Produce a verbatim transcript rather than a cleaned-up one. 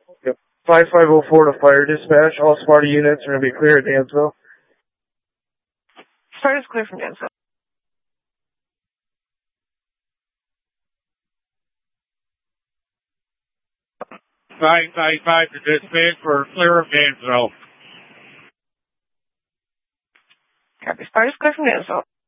Yep. five five oh four to fire dispatch. All Sparta units are going to be clear at Dansville. Sparta's clear from Dansville. five five five to dispatch for clear of Dansville. Copy. Sparta's clear from Dansville.